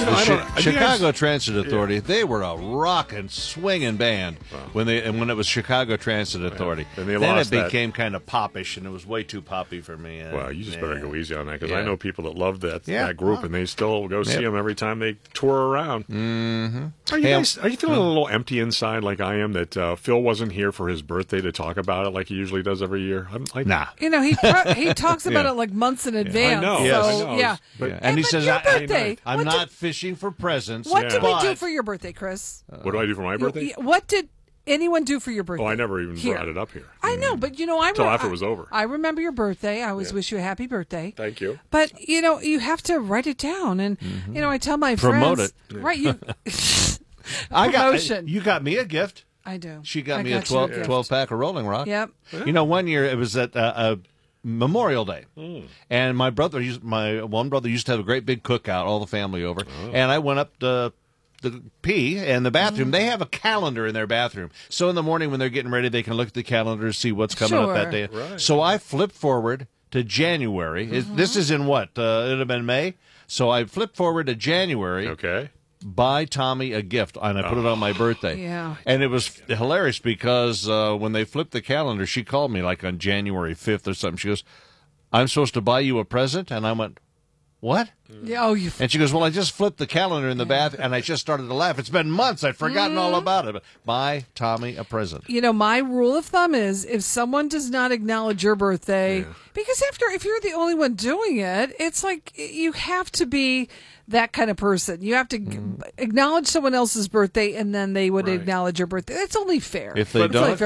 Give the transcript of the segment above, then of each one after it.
Chicago Transit Authority, they were a rockin', swinging band when it was Chicago Transit Authority. And then it became kind of poppish, and it was way too poppy for me. Well, you just better go easy on that, because I know people that love that group, and they still go see them every time they tour around. Mm-hmm. Are you feeling a little empty inside like I am, that Phil wasn't here for his birthday to talk about it like he usually does every year? Nah. He talks about it like months in advance. I know. So, I know. But, and he says, your birthday, I'm not fishing for presents. What did we do for your birthday, Chris? What do I do for my birthday? What did anyone do for your birthday? Oh, I never even brought it up here. I know, but until after it was over. I remember your birthday. I always wish you a happy birthday. Thank you. But you have to write it down, and I tell my promote friends, it. Right? You You got me a gift. I do. She got me a 12-pack of Rolling Rock. Yep. One year it was at Memorial Day, and my one brother used to have a great big cookout, all the family over, and I went up to pee in the bathroom. They have a calendar in their bathroom, so in the morning when they're getting ready, they can look at the calendar, see what's coming up that day. Right. So I flipped forward to January. This is in what? It'd have been May. So I flipped forward to January. Okay. Buy Tommy a gift, and I put it on my birthday. Yeah. And it was hilarious because when they flipped the calendar, she called me like on January 5th or something. She goes, I'm supposed to buy you a present? And I went, what? Yeah, and she goes, well, I just flipped the calendar in the bath, and I just started to laugh. It's been months. I'd forgotten all about it. But buy Tommy a present. My rule of thumb is if someone does not acknowledge your birthday, because if you're the only one doing it, it's like you have to be that kind of person. You have to acknowledge someone else's birthday, and then they would acknowledge your birthday. That's only fair. If they don't,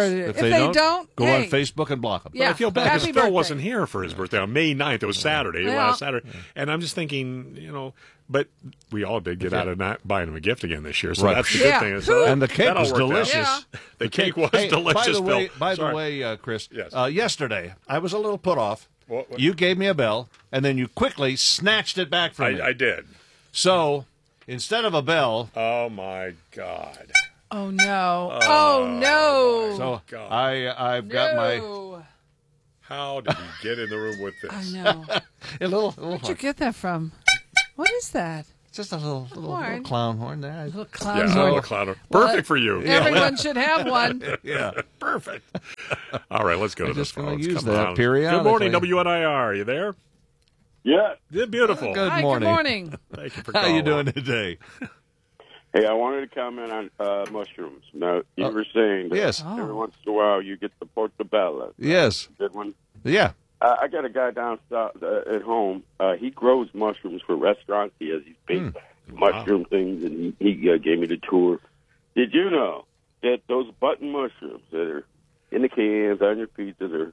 go on hey. Facebook and block them. But I feel bad because Phil wasn't here for his birthday on May 9th. It was Saturday, last Saturday. And I'm just thinking, but we all did get out of not buying him a gift again this year, so that's the good thing. So and the cake was delicious. The cake was delicious, By the way, Chris, yes. Yesterday I was a little put off. What? You gave me a bell, and then you quickly snatched it back from me. I did. So, instead of a bell... Oh, my God. Oh, no. Oh, no. So, God. I've got my... How did you get in the room with this? I know. a little Where'd you get that from? What is that? Just a little clown horn there. A little clown horn. A little clown horn. Perfect for you. Everyone should have one. Yeah. Perfect. All right, let's go to this phone. Use that periodically. Good morning, WNIR. Are you there? Yeah. Beautiful. Good morning. Good morning. Thank you for How calling. are you doing today? Hey, I wanted to comment on mushrooms. Now, you were saying that every once in a while you get the portobello. Yes. Good one? Yeah. I got a guy down at home. He grows mushrooms for restaurants. He has these big mushroom things, and he gave me the tour. Did you know that those button mushrooms that are in the cans on your pizza are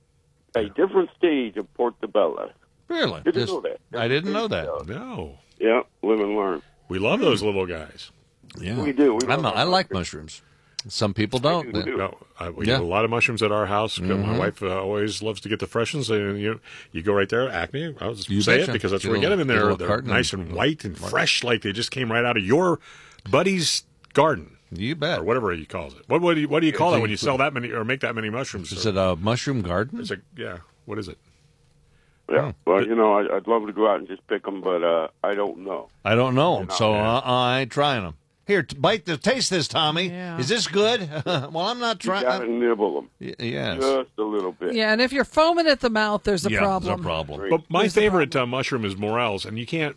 a different stage of portobello? Really? Did you know that? I didn't know that. No. Yeah, live and learn. We love those little guys. Yeah. We do. I like mushrooms. Some people don't. We do. No, we have a lot of mushrooms at our house. My wife always loves to get the fresh ones. And you go right there, Acme. I'll just say it because that's where we get them in there. They're nice and white and fresh, like they just came right out of your buddy's garden. You bet. Or whatever he calls it. What do you call it when you sell that many or make that many mushrooms? Is it a mushroom garden? What is it? Yeah, well, I'd love to go out and just pick them, but I don't know. I don't know them, so I ain't trying them. Here, taste this, Tommy. Yeah. Is this good? Well, I'm not trying. You got to nibble them. Yes. Just a little bit. Yeah, and if you're foaming at the mouth, there's a problem. There's a problem. But my favorite mushroom is Morels, and you can't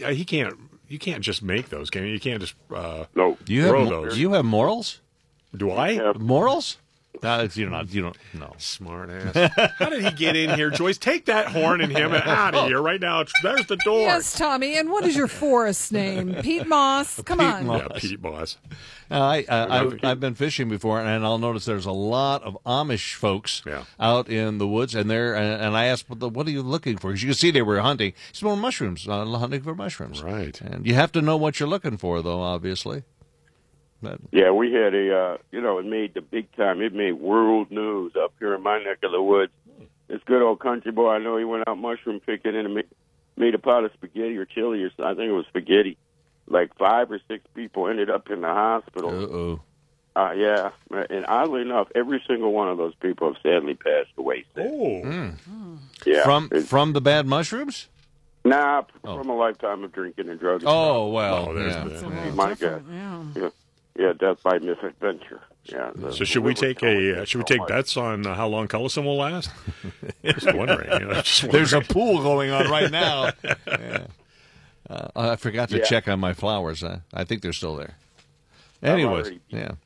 just make those, can you? You can't just no. grow those. You have morals? Do I? Yeah. Morals? You don't know. Smart ass. How did he get in here, Joyce? Take that horn and him out of here right now. There's the door. Yes, Tommy. And what is your forest name? Pete Moss? Come on. Yeah, Pete Moss. I've been fishing before, and I'll notice there's a lot of Amish folks out in the woods, and I asked, what are you looking for? Because you can see they were hunting. It's more mushrooms, hunting for mushrooms. Right. And you have to know what you're looking for, though, obviously. Yeah, we had it made the big time. It made world news up here in my neck of the woods. This good old country boy, I know he went out mushroom picking and made a pot of spaghetti or chili or something. I think it was spaghetti. Like 5 or 6 people ended up in the hospital. Uh-oh. Yeah, and oddly enough, every single one of those people have sadly passed away. Oh. Yeah. From the bad mushrooms? Nah, from a lifetime of drinking and drugs. Oh, well, My God. Yeah, death by misadventure. Yeah. So should we take bets on how long Cullison will last? Just wondering. There's a pool going on right now. Yeah. I forgot to check on my flowers. I think they're still there. Anyways,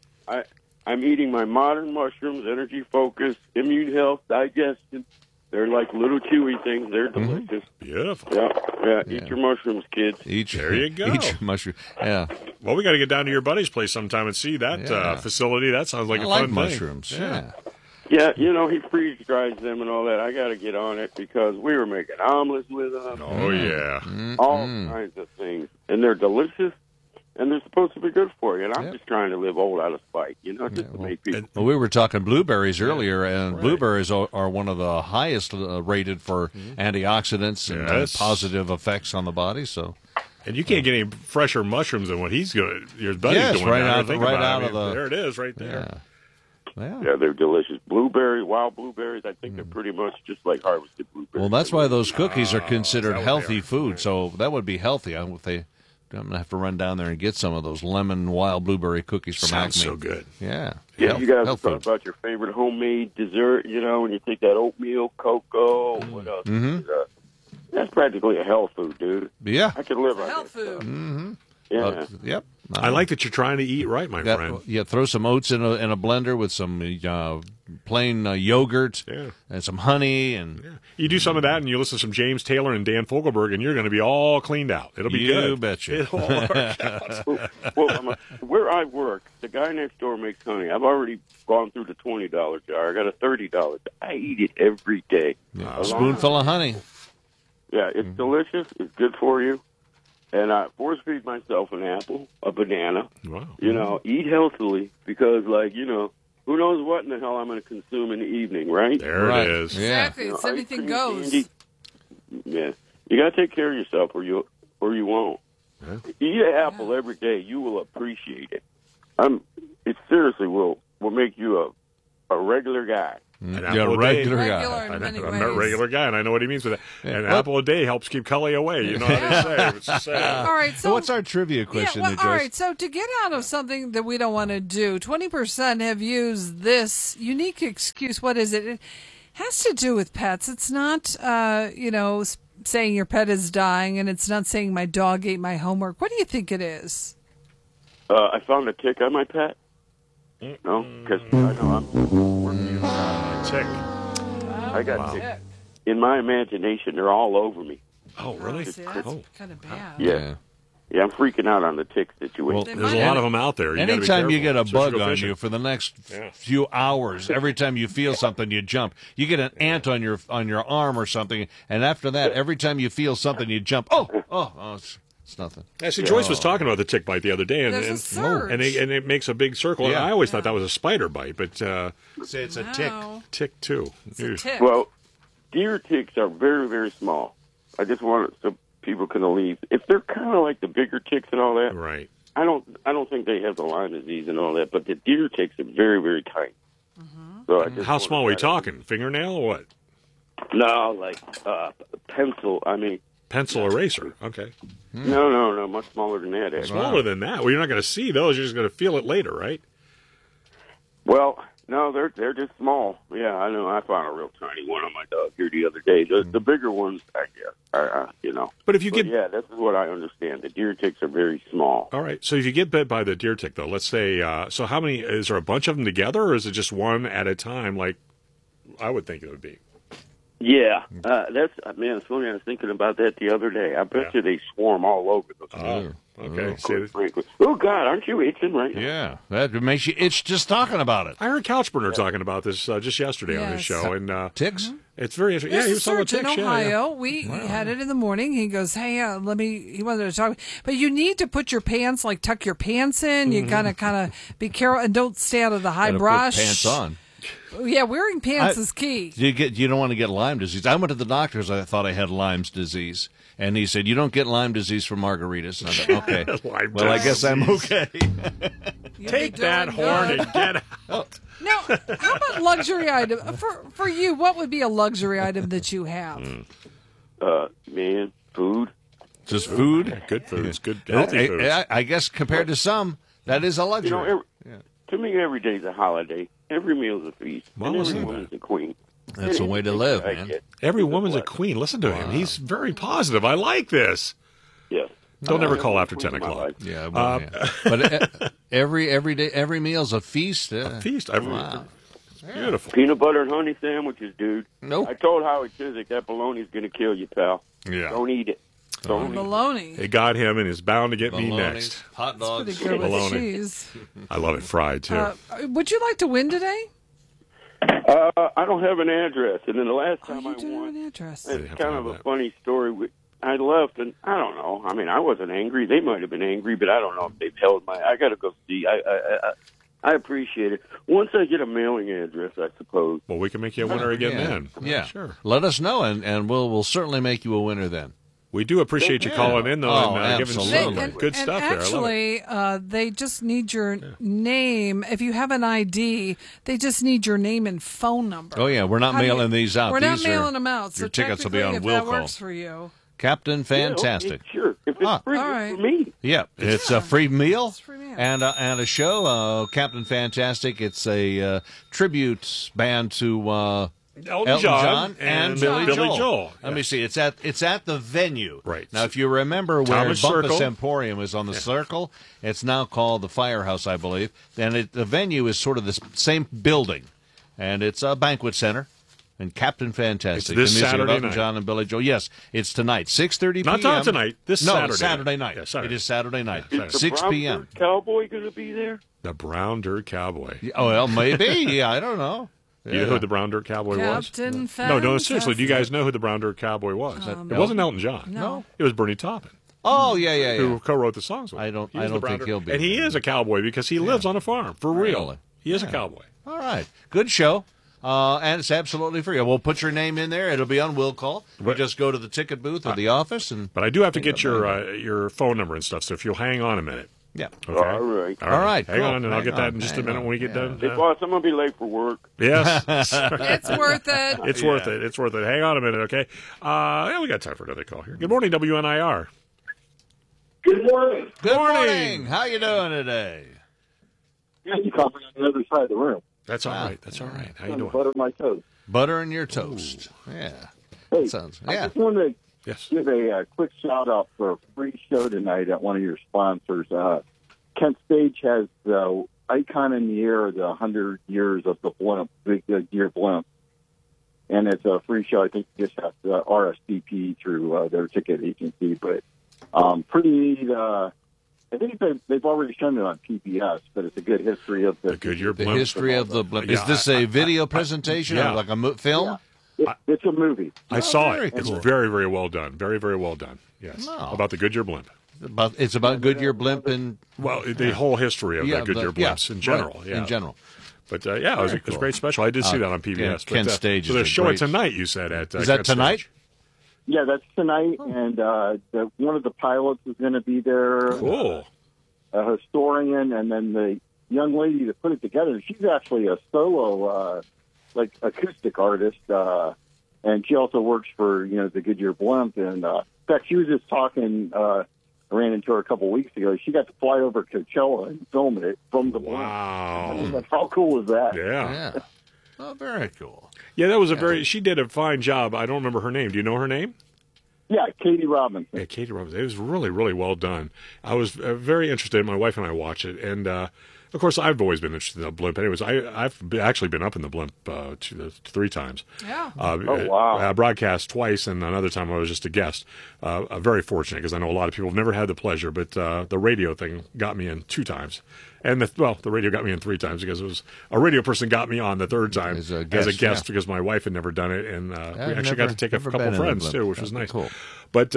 I'm eating my modern mushrooms, energy focus, immune health, digestion. They're like little chewy things. They're delicious. Beautiful. Yeah. Eat your mushrooms, kids. There you go. Eat your mushroom. Yeah. Well, we got to get down to your buddy's place sometime and see that facility. That sounds like a fun mushrooms. Thing. Yeah, he freeze dries them and all that. I got to get on it because we were making omelets with them. Oh, yeah. All kinds of things. And they're delicious. And they're supposed to be good for you. And I'm just trying to live old out of spite, just to make people. Well, we were talking blueberries earlier, and blueberries are one of the highest rated for antioxidants and positive effects on the body. So, and you can't get any fresher mushrooms than what your buddy's doing. Right out of the. There it is, right there. Yeah, they're delicious. Blueberries, wild blueberries, I think they're pretty much just like harvested blueberries. Well, that's why those cookies are considered healthy food. So that would be healthy. I'm going to have to run down there and get some of those lemon wild blueberry cookies from Acme. Sounds so good. Yeah. Yeah, you guys talk about your favorite homemade dessert, when you take that oatmeal, cocoa, what else? That's practically a health food, dude. Yeah. I could live on health food. Mm-hmm. Yeah. Yep. I like that you're trying to eat right, my friend. Yeah, throw some oats in a blender with some plain yogurt and some honey. And you do some of that, and you listen to some James Taylor and Dan Fogelberg, and you're going to be all cleaned out. It'll be good. You betcha. It'll all work out. Well, where I work, the guy next door makes honey. I've already gone through the $20 jar. I got a $30. I eat it every day. A spoonful of honey. Yeah, it's delicious. It's good for you. And I force feed myself an apple, a banana. Wow. Eat healthily because, who knows what in the hell I'm going to consume in the evening, right? There it is. Exactly. It's anything goes. Candy. Yeah. You got to take care of yourself or you won't. Yeah. Eat an apple every day. You will appreciate it. It seriously will make you a regular guy. You're a regular guy. I'm a regular guy, and I know what he means with that. An apple a day helps keep Cully away. You know how they say. All right, so what's our trivia question? All right, so to get out of something that we don't want to do, 20% have used this unique excuse. What is it? It has to do with pets. It's not, saying your pet is dying, and it's not saying my dog ate my homework. What do you think it is? I found a tick on my pet. No, because I know I'm working tick. I got ticks. In my imagination, they're all over me. Oh, really? That's kind of bad. Yeah, I'm freaking out on the tick situation. Well, there's a lot of them out there. Anytime you get a bug on you for the next few hours, every time you feel something, you jump. You get an ant on your arm or something, and after that, every time you feel something, you jump. It's nothing. Yeah, see, Joyce was talking about the tick bite the other day, and it makes a big circle. Yeah. I always thought that was a spider bite, but say it's a tick. Tick too. It's a tick. Well, deer ticks are very, very small. I just want it so people can believe if they're kind of like the bigger ticks and all that. Right. I don't think they have the Lyme disease and all that, but the deer ticks are very, very tiny. So how small are we talking? Fingernail or what? No, like pencil. Pencil eraser. Okay. No, much smaller than that. Actually. Smaller than that. Well, you're not going to see those. You're just going to feel it later, right? Well, no, they're just small. Yeah, I know. I found a real tiny one on my dog here the other day. The bigger ones, I guess, But if you get this is what I understand. The deer ticks are very small. All right. So if you get bit by the deer tick, though, let's say, so how many? Is there a bunch of them together, or is it just one at a time? Like I would think it would be. Yeah, it's funny. I was thinking about that the other day. I bet you they swarm all over the place. Okay. Oh, God, aren't you itching right now? Yeah, that makes you itch just talking about it. I heard Couchburner talking about this just yesterday on his show. And ticks? It's very interesting. He was talking about ticks. In Ohio, we had it in the morning. He goes, hey, he wanted to talk. But you need to put your pants, tuck your pants in. You kind of be careful and don't stay out of the high brush. Put pants on. Yeah, wearing pants is key. You don't want to get Lyme disease. I went to the doctor's. I thought I had Lyme's disease, and he said you don't get Lyme disease from margaritas. And I thought, okay, well, I guess I'm okay. Take that horn and get out. Now, how about luxury item for you? What would be a luxury item that you have? Man, food. Just food? Yeah, good food. It's good, healthy food. I guess compared to some, that is a luxury. To me, every day's a holiday. Every meal's a feast. Well, and every woman's a queen. That's the way to live, man. Every woman's a queen. Listen to him. He's very positive. I like this. Yes. Don't ever call after 10 o'clock. Yeah, but every meal's a feast. A feast. Wow. Beautiful. Peanut butter and honey sandwiches, dude. Nope. I told Howard Chiswick that bologna's going to kill you, pal. Yeah. Don't eat it. Don't eat it. Bologna. It got him and is bound to get me Bologna, next. hot dogs. Pretty good with Bologna. cheese. I love it fried, too. Would you like to win today? I don't have an address, and then the last time you I do won, an address. it's kind of a funny story. I left, and I don't know. I mean, I wasn't angry. They might have been angry, but I don't know if they've held my. I got to go see. I appreciate it. Once I get a mailing address, I suppose. Well, we can make you a winner again then. Yeah, sure. Let us know, and we'll certainly make you a winner then. We do appreciate you calling in, though, and giving us some absolutely. good stuff there. Actually, they just need your name. If you have an ID, they just need your name and phone number. Oh, yeah, we're not mailing these out. We're These not mailing them out. So your tickets will be on if will that call. works for you. Captain Fantastic. Yeah, sure. If it's free, all it's for me. Yeah, it's a free meal, It's a free meal. and a show. Captain Fantastic. It's a tribute band to Elton John and Billy Joel. Let me see. It's at the venue. Right. Now, if you remember where Thomas Bumpus Circle. Emporium is on the Circle, it's now called the Firehouse, I believe. Then the venue is sort of the same building, and it's a banquet center. And Captain Fantastic. It's this the music Saturday of Elton night. John and Billy Joel. Yes, it's tonight, 6:30 p.m. Not tonight. This no, Saturday. Saturday night. Yeah, Saturday. It is Saturday night, Yeah, Is 6 the p.m. Brown Cowboy going to be there? The Brown Dirt Cowboy. Oh, well, maybe. Yeah, I don't know. Do you know who the Brown Dirt Cowboy was? Captain No, seriously. Do you guys know who the Brown Dirt Cowboy was? It wasn't Elton John. No. It was Bernie Taupin, Oh, yeah. who co-wrote the songs with him. I don't He was the Brown think Dirt- he'll be. And he is a cowboy because he lives on a farm, for real. Really? He is a cowboy. All right. Good show. And it's absolutely free. We'll put your name in there. It'll be on will call. You just go to the ticket booth or the office. But I do have to get your phone number and stuff, so if you'll hang on a minute. Yeah. Okay? All right. All right, Hang cool. on, and I'll get Hang that on, in just a hang minute on. when we get done. Hey, boss, I'm going to be late for work. Yes. It's worth it. It's worth it. It's worth it. Hang on a minute, okay? Yeah, we got time for another call here. Good morning, WNIR. Good morning. Good morning. How you doing today? Yeah, you caught me on the other side of the room. That's all right. That's all right. How you Trying to doing? butter my toast. Butter in your toast. Yeah. Hey, Sounds. I Yeah. just wanted to Yes. give a quick shout out for a free show tonight at one of your sponsors. Kent Stage has the Icon in the Air, the 100 years of the blimp, big Goodyear blimp. And it's a free show. I think you just have to RSVP through their ticket agency. But pretty neat. I think they've already shown it on PBS, but it's a good history of The Goodyear The blimp. history of the blimp. Is Yeah, this a video presentation yeah. of like a film? It's a movie. I saw very it. It's cool. very, very well done. Very, very well done. Yes. Oh. About the Goodyear blimp. It's about Goodyear blimp and Well, the whole history of the Goodyear blimps in general. right, Yeah. in general. But yeah, it was a cool. great special. I did see that on PBS. Kent but, Stage So is they're a showing great- tonight. You said at Is that Kent tonight? Stage. Yeah, that's tonight, and one of the pilots is going to be there. Cool. A historian, and then the young lady that put it together. She's actually a solo, like acoustic artist, and she also works for the Goodyear blimp. And in fact, she was just talking. I ran into her a couple weeks ago. She got to fly over Coachella and film it from the blimp. I mean, Wow. how cool is that? Yeah. Yeah. Oh, very cool. Yeah, that was a very. She did a fine job. I don't remember her name. Do you know her name? Yeah, Katie Robinson. Yeah, Katie Robinson. It was really, really well done. I was very interested. My wife and I watched it, and of course, I've always been interested in the blimp. Anyways, I've actually been up in the blimp 3 times. Yeah. Oh, wow. I broadcast twice, and another time I was just a guest. Very fortunate because I know a lot of people have never had the pleasure, but the radio thing got me in 2 times. And the radio got me in 3 times because it was a radio person got me on the 3rd time As a guest, yeah. Because my wife had never done it, and we actually got to take a never couple been in friends the too, blimp. which was That'd nice. be cool. But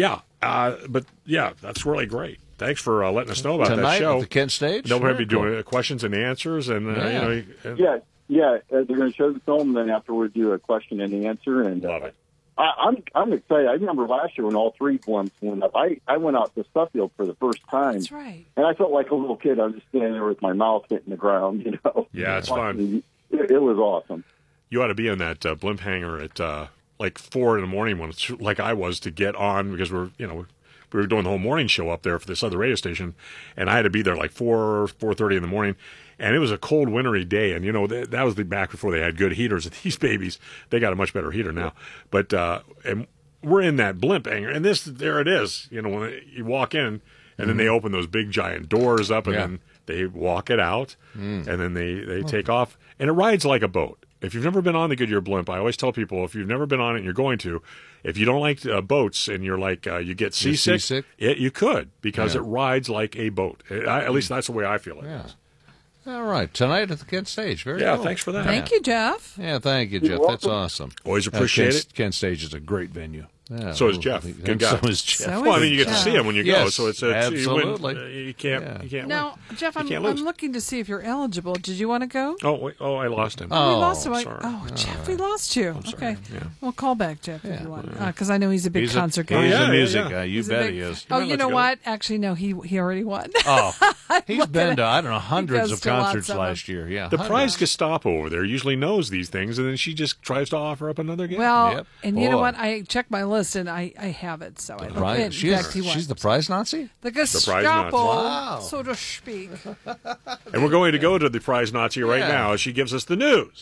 that's really great. Thanks for letting us know about Tonight that show. at the Kent Stage? They'll Very be doing questions and answers, and Yeah, they're going to show the film, and then afterward do a question and answer. And love it. I'm excited. I remember last year when all 3 blimps went up. I went out to Suffield for the first time. That's right. And I felt like a little kid. I was just standing there with my mouth hitting the ground, Yeah, it's fun. It was awesome. You ought to be in that blimp hangar at like 4 in the morning when it's like I was to get on because we were doing the whole morning show up there for this other radio station, and I had to be there like 4:30 in the morning. And it was a cold, wintry day, and that was back before they had good heaters. These babies, they got a much better heater now. But and we're in that blimp hangar, and there it is. When you walk in, and then they open those big giant doors up, and then they walk it out, and then they take off, and it rides like a boat. If you've never been on the Goodyear blimp, I always tell people, if you've never been on it and you're going to, if you don't like boats and you're like you get seasick, you could, because it rides like a boat. At least that's the way I feel it is. All right, tonight at the Kent Stage. Very cool. Thanks for that. Thank you, Jeff. Yeah, thank you, Jeff. That's awesome. Always appreciate it. Kent Stage is a great venue. Yeah, so is Jeff. Good guy. So is Jeff. So well, I mean, you get to see him when you go, so it's absolutely. You can't. Now, win. Jeff, I'm looking to see if you're eligible. Did you want to go? Oh, I lost him. We lost him. Sorry. Jeff, we lost you. I'm sorry. Okay. Yeah. Well, call back, Jeff, if you want, because I know he's a big concert guy. He's a music guy. You bet he is. Oh, you know what? Actually, no, he already won. Oh, he's been to, I don't know, hundreds of concerts last year. Yeah, the prize Gestapo over there usually knows these things, and then she just tries to offer up another game. Well, and you know what? I checked my list, and I have it. So she's the prize Nazi? The Gestapo, wow. so to speak. And we're going to go to the prize Nazi right now as she gives us the news.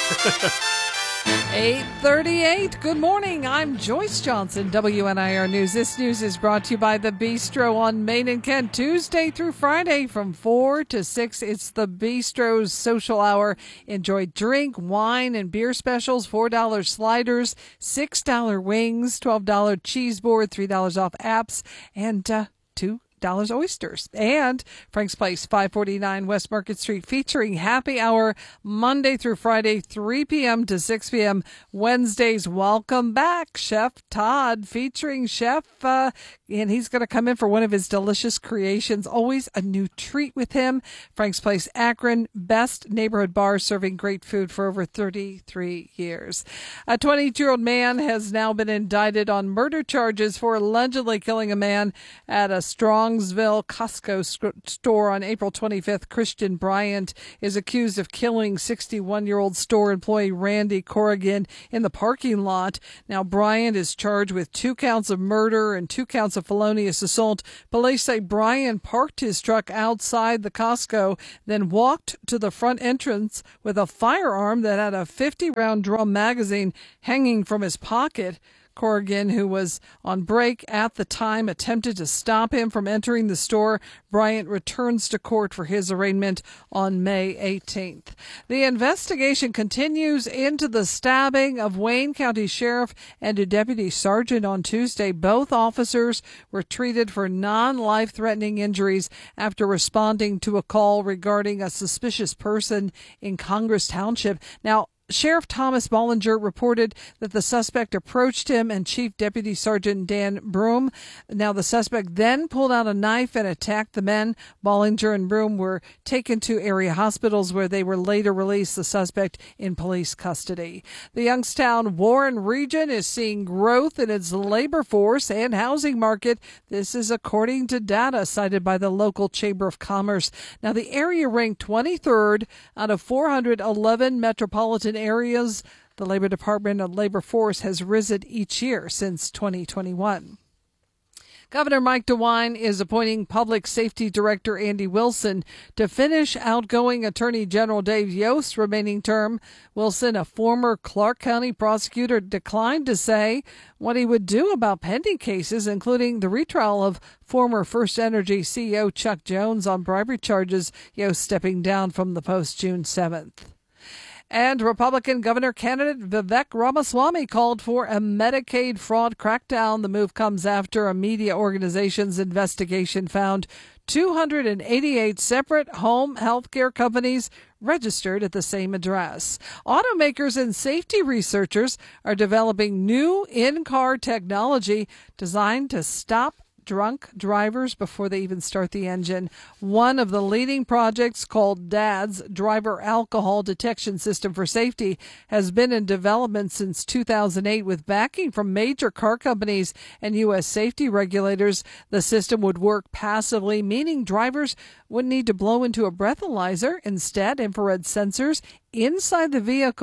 8:38. Good morning. I'm Joyce Johnson, WNIR News. This news is brought to you by The Bistro on Main and Kent, Tuesday through Friday from 4 to 6. It's The Bistro's social hour. Enjoy drink, wine, and beer specials, $4 sliders, $6 wings, $12 cheese board, $3 off apps, and $2 oysters. And Frank's Place, 549 West Market Street, featuring happy hour Monday through Friday, 3 p.m. to 6 p.m. Wednesdays. Welcome back, Chef Todd, featuring Chef, and he's going to come in for one of his delicious creations. Always a new treat with him. Frank's Place, Akron, best neighborhood bar serving great food for over 33 years. A 22-year-old man has now been indicted on murder charges for allegedly killing a man at a Strongsville Costco store on April 25th. Christian Bryant is accused of killing 61-year-old store employee Randy Corrigan in the parking lot. Now, Bryant is charged with 2 counts of murder and 2 counts of felonious assault. Police say Bryant parked his truck outside the Costco, then walked to the front entrance with a firearm that had a 50-round drum magazine hanging from his pocket. Corrigan, who was on break at the time, attempted to stop him from entering the store. Bryant returns to court for his arraignment on May 18th. The investigation continues into the stabbing of Wayne County Sheriff and a deputy sergeant on Tuesday. Both officers were treated for non-life-threatening injuries after responding to a call regarding a suspicious person in Congress Township. Now, Sheriff Thomas Bollinger reported that the suspect approached him and Chief Deputy Sergeant Dan Broom. Now, the suspect then pulled out a knife and attacked the men. Bollinger and Broom were taken to area hospitals where they were later released, the suspect in police custody. The Youngstown Warren region is seeing growth in its labor force and housing market. This is according to data cited by the local Chamber of Commerce. Now, the area ranked 23rd out of 411 metropolitan areas. The Labor Department and labor force has risen each year since 2021. Governor Mike DeWine is appointing Public Safety Director Andy Wilson to finish outgoing Attorney General Dave Yost's remaining term. Wilson, a former Clark County prosecutor, declined to say what he would do about pending cases, including the retrial of former First Energy CEO Chuck Jones on bribery charges, Yost stepping down from the post June 7th. And Republican governor candidate Vivek Ramaswamy called for a Medicaid fraud crackdown. The move comes after a media organization's investigation found 288 separate home health care companies registered at the same address. Automakers and safety researchers are developing new in-car technology designed to stop drunk drivers before they even start the engine. One of the leading projects, called DADS, Driver Alcohol Detection System for Safety, has been in development since 2008 with backing from major car companies and U.S. safety regulators. The system would work passively, meaning drivers wouldn't need to blow into a breathalyzer. Instead, infrared sensors inside the vehicle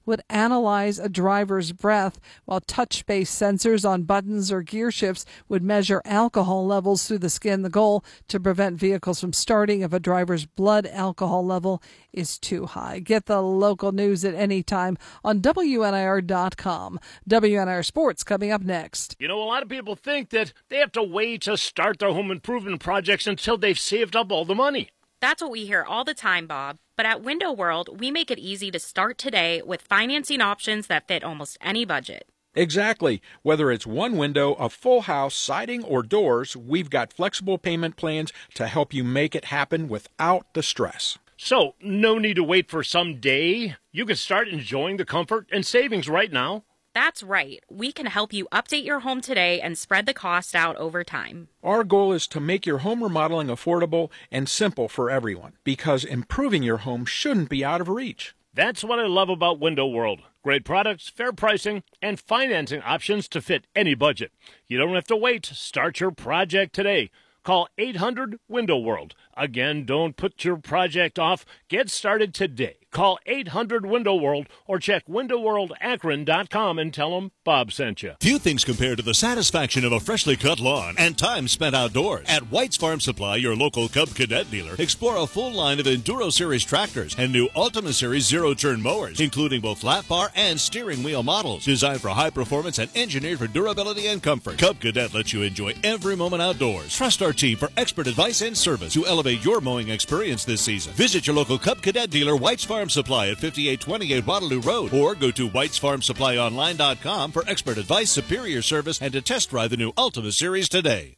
would analyze a driver's breath, while touch-based sensors on buttons or gear shifts would measure alcohol levels through the skin. The goal to prevent vehicles from starting if a driver's blood alcohol level is too high. Get the local news at any time on WNIR.com. WNIR Sports coming up next. You know, a lot of people think that they have to wait to start their home improvement projects until they've saved up all the money. That's what we hear all the time, Bob. But at Window World, we make it easy to start today with financing options that fit almost any budget. Exactly. Whether it's one window, a full house, siding, or doors, we've got flexible payment plans to help you make it happen without the stress. So, no need to wait for some day. You can start enjoying the comfort and savings right now. That's right. We can help you update your home today and spread the cost out over time. Our goal is to make your home remodeling affordable and simple for everyone, because improving your home shouldn't be out of reach. That's what I love about Window World. Great products, fair pricing, and financing options to fit any budget. You don't have to wait. Start your project today. Call 800-WINDOW-WORLD. Again, don't put your project off. Get started today. Call 800-WINDOW-WORLD or check windowworldakron.com and tell them Bob sent you. Few things compare to the satisfaction of a freshly cut lawn and time spent outdoors. At White's Farm Supply, your local Cub Cadet dealer, explore a full line of Enduro Series tractors and new Ultima Series zero-turn mowers, including both lap bar and steering wheel models. Designed for high performance and engineered for durability and comfort, Cub Cadet lets you enjoy every moment outdoors. Trust our team for expert advice and service to elevate your mowing experience this season. Visit your local Cub Cadet dealer, White's Farm Supply at 5828 Waterloo Road, or go to whitesfarmsupplyonline.com for expert advice, superior service, and to test drive the new Ultima Series today.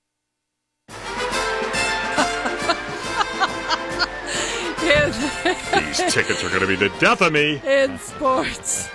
These tickets are going to be the death of me. In sports.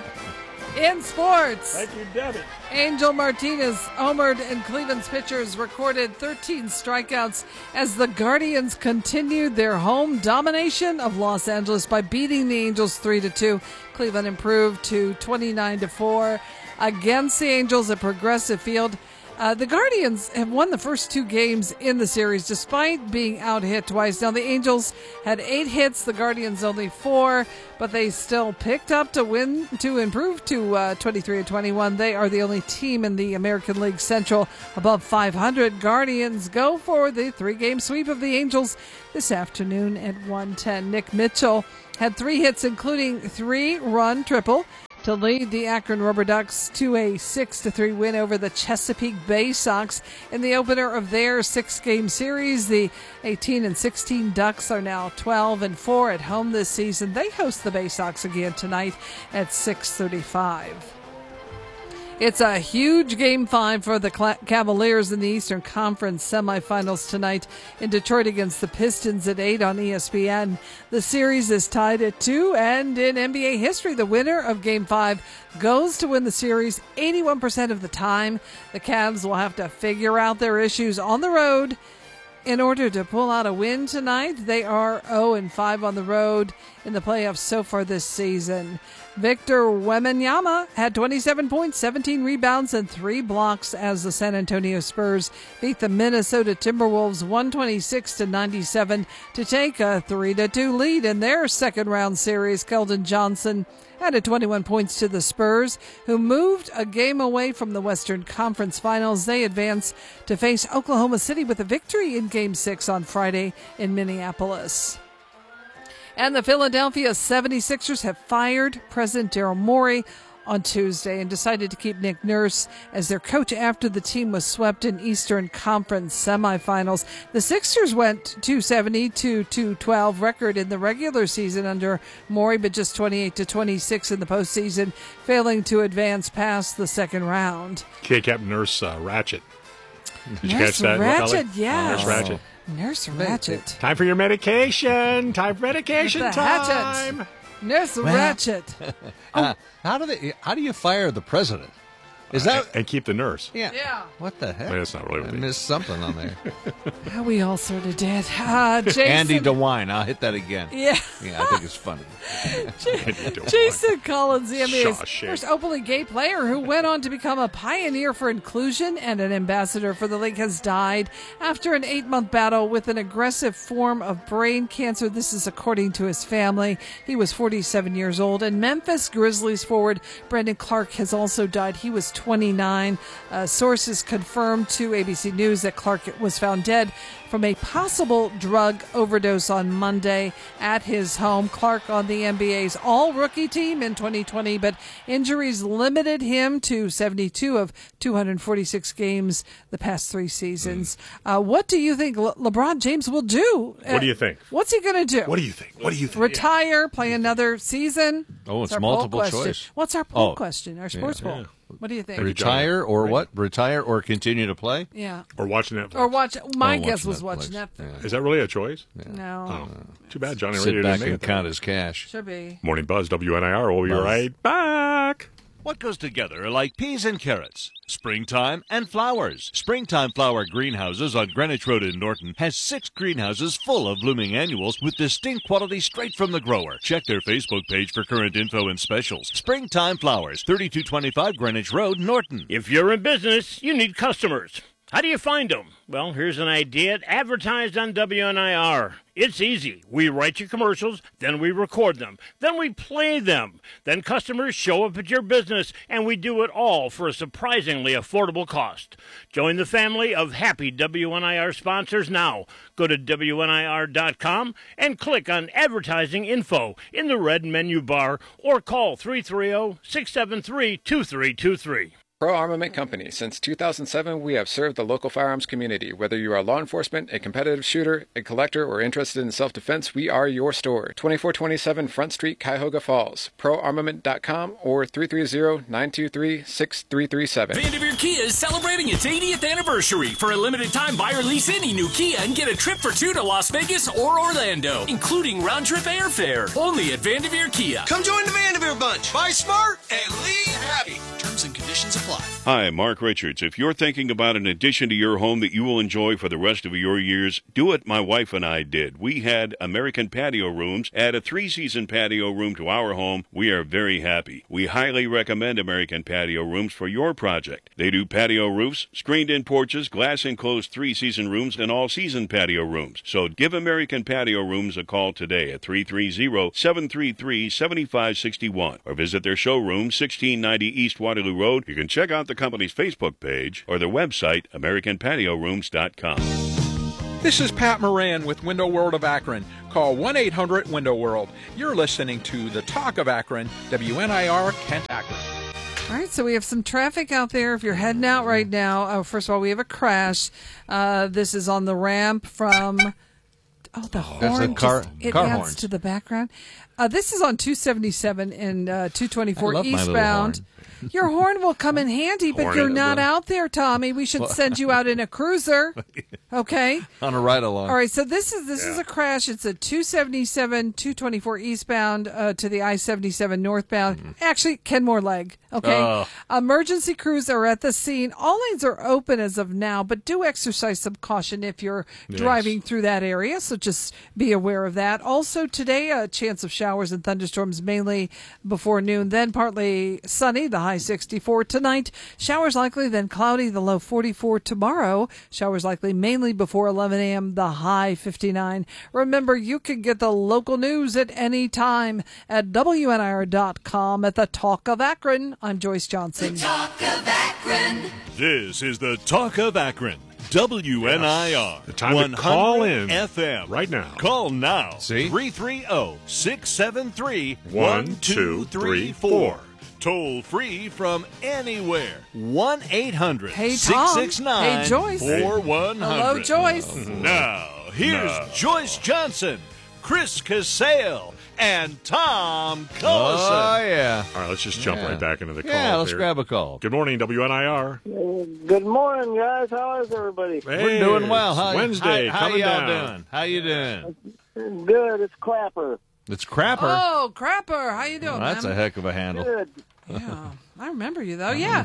Thank you, Debbie. Angel Martinez homered, and Cleveland's pitchers recorded 13 strikeouts as the Guardians continued their home domination of Los Angeles by beating the Angels 3-2. Cleveland improved to 29-4 against the Angels at Progressive Field. The Guardians have won the first two games in the series despite being out-hit twice. Now, the Angels had 8 hits, the Guardians only 4, but they still picked up to win to improve to 23-21. They are the only team in the American League Central above 500. Guardians go for the 3-game sweep of the Angels this afternoon at 1:10. Nick Mitchell had 3 hits, including 3-run triple, to lead the Akron Rubber Ducks to a 6-3 win over the Chesapeake Bay Sox in the opener of their 6-game series. The 18-16 Ducks are now 12-4 at home this season. They host the Bay Sox again tonight at 6:35. It's a huge Game 5 for the Cavaliers in the Eastern Conference semifinals tonight in Detroit against the Pistons at 8 on ESPN. The series is tied at 2, and in NBA history, the winner of Game 5 goes to win the series 81% of the time. The Cavs will have to figure out their issues on the road in order to pull out a win tonight. They are 0-5 on the road in the playoffs so far this season. Victor Wembanyama had 27 points, 17 rebounds, and 3 blocks as the San Antonio Spurs beat the Minnesota Timberwolves 126-97 to take a 3-2 lead in their second-round series. Keldon Johnson added 21 points to the Spurs, who moved a game away from the Western Conference Finals. They advance to face Oklahoma City with a victory in Game 6 on Friday in Minneapolis. And the Philadelphia 76ers have fired President Daryl Morey on Tuesday and decided to keep Nick Nurse as their coach after the team was swept in Eastern Conference semifinals. The Sixers went 270-212 record in the regular season under Morey, but just 28-26 in the postseason, failing to advance past the second round. Captain Nurse Ratchet. Did you catch that? Ratchet, yeah. Nurse Ratchet. Nurse Ratchet. Time for your medication. Time for medication time. Nurse Ratchet. How do you fire the president? Is that and keep the nurse? Yeah. What the heck? That's not really. I missed something on there. We all sort of did. Jason, Andy DeWine. I'll hit that again. Yeah. Yeah, I think it's funny. Jason Collins, the NBA's Shawshank. first openly gay player who went on to become a pioneer for inclusion and an ambassador for the league, has died after an 8-month battle with an aggressive form of brain cancer. This is according to his family. He was 47 years old. And Memphis Grizzlies forward Brandon Clark has also died. He was 29. Sources confirmed to ABC News that Clark was found dead from a possible drug overdose on Monday at his home. Clark on the NBA's all-rookie team in 2020, but injuries limited him to 72 of 246 games the past 3 seasons. What do you think LeBron James will do? What do you think? What's he going to do? What do you think? What do you think? Retire, play another season? Oh, it's our multiple poll question. choice. What's our poll question? Our sports poll. What do you think? Retire or what? Retire or continue to play? Yeah. Or watch Netflix. Or watch. My guess watch was watch Netflix. Netflix. Is that really a choice? No. Oh, too bad Johnny Sit Radio back didn't make and it. count his cash. Should be. Morning Buzz, WNIR. We'll be right back. What goes together like peas and carrots? Springtime and flowers. Springtime Flower Greenhouses on Greenwich Road in Norton has 6 greenhouses full of blooming annuals with distinct quality straight from the grower. Check their Facebook page for current info and specials. Springtime Flowers, 3225 Greenwich Road, Norton. If you're in business, you need customers. How do you find them? Well, here's an idea. Advertise on WNIR. It's easy. We write your commercials, then we record them, then we play them. Then customers show up at your business, and we do it all for a surprisingly affordable cost. Join the family of happy WNIR sponsors now. Go to WNIR.com and click on Advertising Info in the red menu bar or call 330-673-2323. Pro Armament Company. Since 2007, we have served the local firearms community. Whether you are law enforcement, a competitive shooter, a collector, or interested in self-defense, we are your store. 2427 Front Street, Cuyahoga Falls. ProArmament.com or 330-923-6337. Vanderveer Kia is celebrating its 80th anniversary. For a limited time, buy or lease any new Kia and get a trip for 2 to Las Vegas or Orlando, including round-trip airfare. Only at Vanderveer Kia. Come join the Vanderveer Bunch. Buy smart and leave happy. Terms and conditions apply. Hi, Mark Richards. If you're thinking about an addition to your home that you will enjoy for the rest of your years, do what my wife and I did. We had American Patio Rooms, add a 3-season patio room to our home. We are very happy. We highly recommend American Patio Rooms for your project. They do patio roofs, screened-in porches, glass-enclosed 3-season rooms, and all-season patio rooms. So give American Patio Rooms a call today at 330-733-7561 or visit their showroom, 1690 East Waterloo Road. You can check out the company's Facebook page or their website, AmericanPatioRooms.com. This is Pat Moran with Window World of Akron. Call 1-800-WINDOW-WORLD. You're listening to The Talk of Akron, WNIR Kent Akron. All right, so we have some traffic out there. If you're heading out right now, first of all, we have a crash. This is on the ramp from... Oh, the horn. That's a car adds horn. to the background. This is on 277 and 224 eastbound. Your horn will come in handy, but you're not out there, Tommy. We should send you out in a cruiser. Okay? On a ride-along. All right, so this is a crash. It's a 277, 224 eastbound to the I-77 northbound. Actually, Kenmore Leg. Okay? Emergency crews are at the scene. All lanes are open as of now, but do exercise some caution if you're driving through that area, so just be aware of that. Also, today, a chance of showers and thunderstorms mainly before noon, then partly sunny, the high 64. Tonight, showers likely, then cloudy, the low 44. Tomorrow, showers likely mainly before 11 a.m., the high 59. Remember, you can get the local news at any time at WNIR.com at the Talk of Akron. I'm Joyce Johnson. The Talk of Akron. This is the Talk of Akron. WNIR. The time to call in FM. right now. Call now. See? 330-673-1234. Toll free from anywhere. 1-800-669-4100. Hey, Joyce. 4100. Hello, Joyce. Now, here's Joyce Johnson, Chris Casale, and Tom Collison. Oh, yeah. All right, let's just jump right back into the call. Yeah, let's here. grab a call. Good morning, WNIR. Good morning, guys. How is everybody? Hey, We're doing well. It's Wednesday. How coming y'all down. doing? How you doing? Good. It's Clapper. It's Crapper. Oh, Crapper. How you doing, Well, that's man? a heck of a handle. Good. Yeah, I remember you, though. Yeah.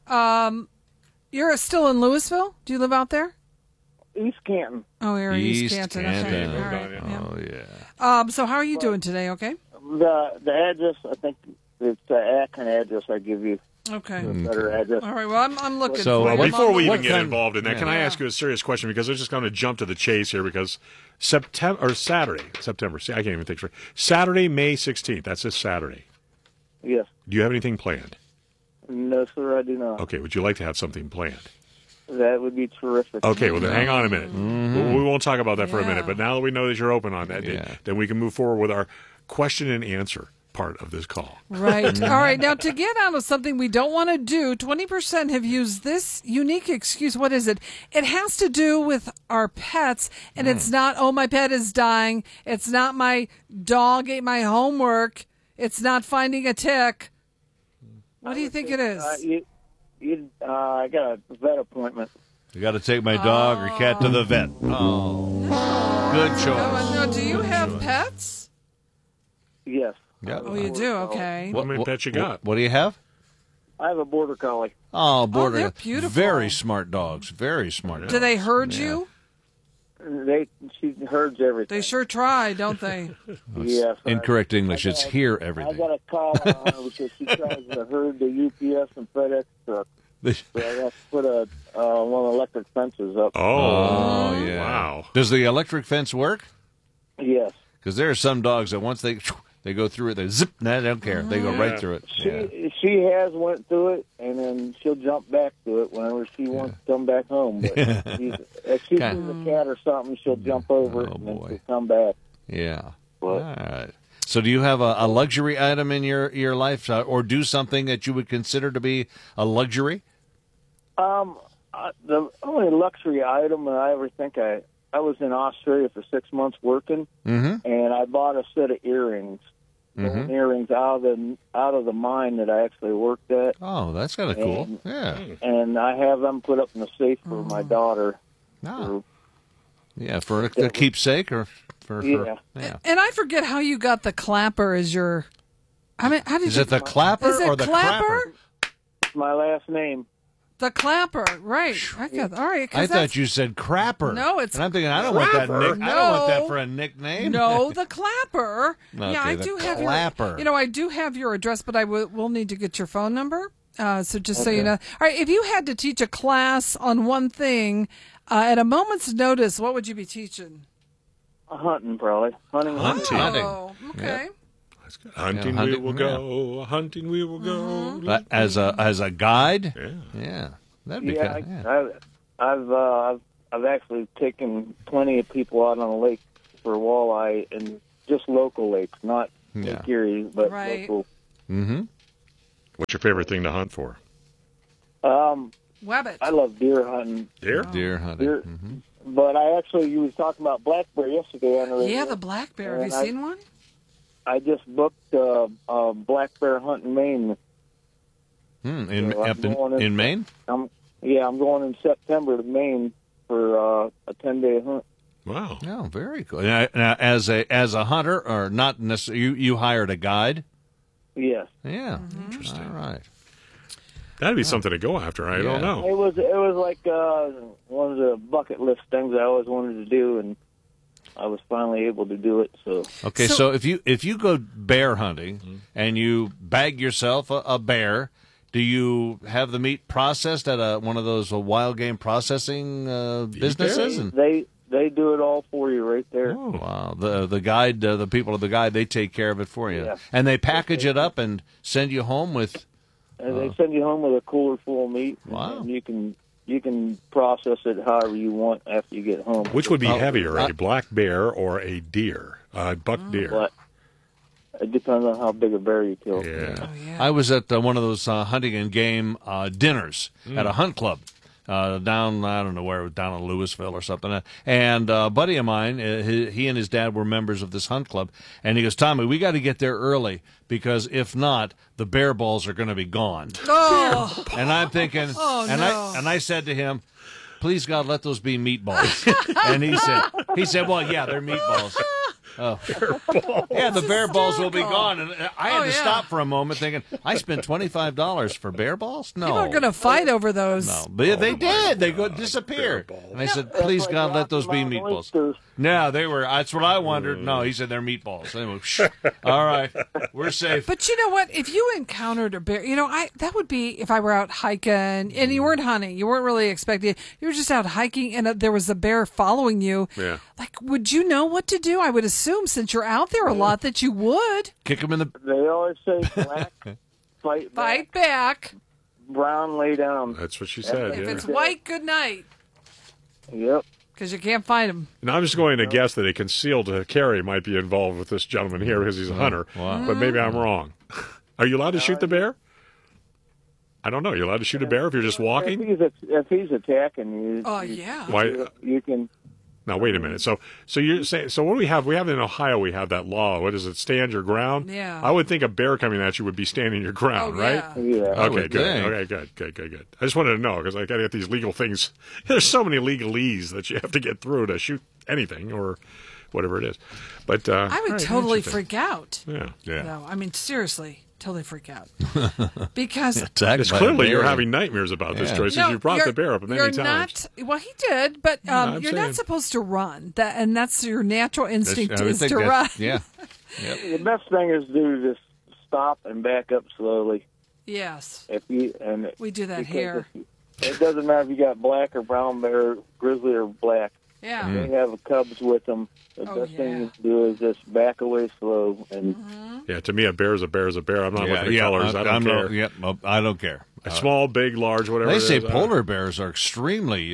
You're still in Louisville? Do you live out there? East Canton. Oh, you're in East Canton. Okay. All right. Oh, yeah. So how are you doing today, okay? The address, I think it's the Akron address I give you. Okay. Better address. All right, well, I'm looking so, for it. Before we even get involved in that, can I ask you a serious question? Because I'm just going to jump to the chase here because September, see, I can't even think straight. Saturday, May 16th, that's this Saturday. Yes. Do you have anything planned? No, sir, I do not. Okay, would you like to have something planned? That would be terrific. Okay, well, then hang on a minute. We won't talk about that for a minute, but now that we know that you're open on that, then we can move forward with our question and answer part of this call. Right. All right. Now, to get out of something we don't want to do, 20% have used this unique excuse. What is it? It has to do with our pets, and it's not, oh, my pet is dying. It's not my dog ate my homework. It's not finding a tick. What do you think it is? I got a vet appointment. You got to take my dog or cat to the vet. Oh, good choice. No, do you have pets? Yes. Yeah. Oh, you do? Okay. What many pets you got? What do you have? I have a border collie. Oh, border. they're beautiful. Very smart dogs. Very smart dogs. Do they herd you? She herds everything. They sure try, don't they? Yes. Incorrect English. It's hear everything. I got a call on her because she tries to herd the UPS and FedEx truck. So I have to put one of the electric fences up. Oh, yeah. Wow. Does the electric fence work? Yes. Because there are some dogs that once they go through it, they zip, they don't care. They go right through it. She has went through it, and then she'll jump back to it whenever she wants to come back home. But if she sees a cat or something, she'll jump over it and then she'll come back. Yeah. All right. So do you have a luxury item in your life, or do something that you would consider to be a luxury? The only luxury item that I ever think I was in Australia for 6 months working, and I bought a set of earrings. Earrings out of the mine that I actually worked at. Oh, that's kind of cool. Yeah. And I have them put up in the safe for my daughter. For a keepsake or for And I forget how you got the clapper as your. I mean, how did Is it the clapper or the clapper? My last name. The clapper, right? All right. I thought you said crapper. No, it's. And I'm thinking I don't want that. I don't want that for a nickname. No, the clapper. Okay, I do have clapper. I do have your address, but I will need to get your phone number. So just so you know. All right, if you had to teach a class on one thing at a moment's notice, what would you be teaching? Hunting, probably. Hunting. Oh, okay. Yep. Hunting we will go. Hunting we will go. As a guide. Yeah. That'd be kind of. I've actually taken plenty of people out on the lake for walleye, and just local lakes, not Lake Erie, but local. Mm-hmm. What's your favorite thing to hunt for? Wabbit. I love deer hunting. Deer? Deer hunting. But you was talking about black bear yesterday on the radio. Yeah, the black bear. Have you seen one? I just booked a black bear hunt in Maine. In Maine? I'm going in September to Maine for a 10-day hunt. Wow. Oh, very cool. Now, as a hunter, or not necessarily, you hired a guide? Yes. Yeah. Interesting. All right. That'd be something to go after. I don't know. It was like one of the bucket list things I always wanted to do, and I was finally able to do it. So okay, so if you go bear hunting and you bag yourself a bear, do you have the meat processed at one of those wild game processing businesses? And they do it all for you right there. Oh, wow! The guide, the people of the guide, they take care of it for you, and they package it up and send you home with. And they send you home with a cooler full of meat. Wow! And you can process it however you want after you get home. Which would be heavier, a black bear or a deer, buck deer? But it depends on how big a bear you kill. Yeah. I was at one of those hunting and game dinners at a hunt club down, I don't know where, down in Louisville or something. And a buddy of mine, he and his dad were members of this hunt club, and he goes, Tommy, we got to get there early because if not, the bear balls are going to be gone. Oh. And I'm thinking, I said to him, please God, let those be meatballs. And he said, well, yeah, they're meatballs. Oh. Yeah, the bear balls will be gone. And I had to stop for a moment thinking, I spent $25 for bear balls? No. People are going to fight over those. No, but they did. They disappear. And I said, please, God, let those be meatballs. No, they were. That's what I wondered. No, he said they're meatballs. Anyway, all right, we're safe. But you know what? If you encountered a bear, that would be if I were out hiking and you weren't hunting. You weren't really expecting it. You were just out hiking and there was a bear following you. Yeah. Like, would you know what to do? I would assume, since you're out there a lot, that you would. Kick him in the... They always say black, fight back. Brown, lay down. That's what she said. If it's white, good night. Yep. Because you can't find him. And I'm just going to guess that a concealed carry might be involved with this gentleman here because he's a hunter. Wow. But maybe I'm wrong. Are you allowed to shoot the bear? I don't know. You're allowed to shoot a bear if you're just walking? If he's attacking you. Oh, yeah. Why? You can... Now, wait a minute. So you're saying, so what do we have? We have in Ohio, we have that law. What is it? Stand your ground? Yeah. I would think a bear coming at you would be standing your ground, right? Yeah. Okay, good. Okay, good. I just wanted to know because I got to get these legal things. There's so many legalese that you have to get through to shoot anything or whatever it is. But I would totally freak out. Yeah. No, I mean, seriously. Totally freak out. Because it's clearly you're having nightmares about this, Joyce, since you brought the bear up many times. Well, he did, but you're not supposed to run. And that's your natural instinct is to run. Yeah. Yep. The best thing is to just stop and back up slowly. Yes. We do that here. It doesn't matter if you got black or brown bear, grizzly or black. Yeah. They have cubs with them. The best thing to do is just back away slow. And yeah, to me, a bear is a bear is a bear. I'm not looking at colors. I don't care. I don't care. Small, big, large, whatever. They say polar bears are extremely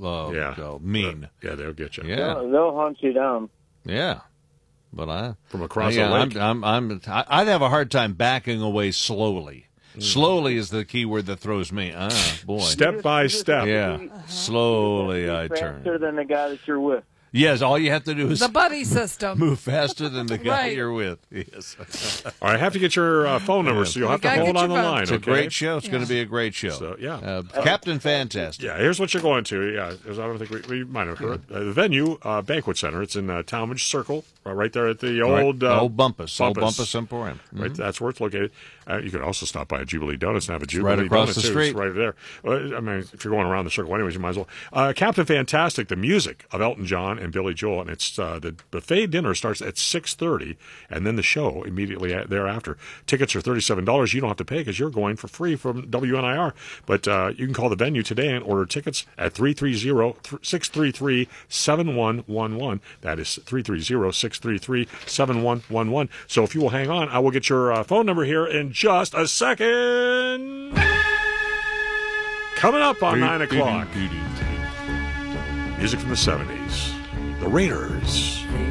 mean. Yeah, they'll get you. Yeah, they'll hunt you down. Yeah, but from across the lake, I'd have a hard time backing away slowly. Slowly is the key word that throws me. Boy. Step by step. Yeah. Slowly I turn. Faster than the guy that you're with. Yes, all you have to do is the buddy system. Move faster than the guy you're with. Yes. All right, I have to get your phone number, so you'll have to hold on the line. It's a great show. It's going to be a great show. So, Captain Fantastic. Yeah, here's what you're going to. Yeah, I don't think we might have heard. The venue, Banquet Center. It's in Talmadge Circle, right there at the old Bumpus Emporium. Right, that's where it's located. You could also stop by a Jubilee Donuts and have a Jubilee right across Donut the too. street, it's right there. I mean, if you're going around the circle anyways, you might as well. Captain Fantastic, the music of Elton John and Billy Joel, and it's the buffet dinner starts at 6:30, and then the show immediately thereafter. Tickets are $37. You don't have to pay because you're going for free from WNIR. But you can call the venue today and order tickets at 330-633-7111. That is 330-633-7111. So if you will hang on, I will get your phone number here in just a second. Coming up on 9 o'clock. Music from the 70s. The Raiders.